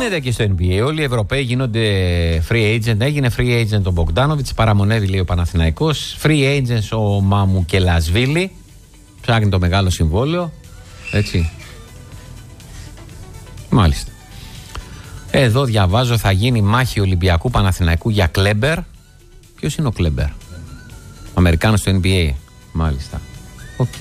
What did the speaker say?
Γίνεται και στο NBA. Όλοι οι Ευρωπαίοι γίνονται free agent. Έγινε free agent ο Μπογκντάνοβιτς. Παραμονεύει, λέει ο Παναθηναϊκός. Free agents ο Μαμουκελασβίλη. Ψάχνει το μεγάλο συμβόλαιο. Έτσι. Μάλιστα. Εδώ διαβάζω, θα γίνει μάχη Ολυμπιακού Παναθηναϊκού για Κλέμπερ. Ποιος είναι ο Κλέμπερ? Αμερικάνος στο NBA. Μάλιστα.